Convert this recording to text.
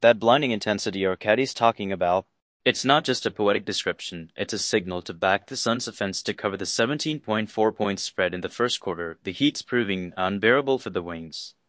That blinding intensity Arcadi's talking about, it's not just a poetic description, it's a signal to back the Suns' offense to cover the 17.4 point spread in the first quarter. The heat's proving unbearable for the Wings.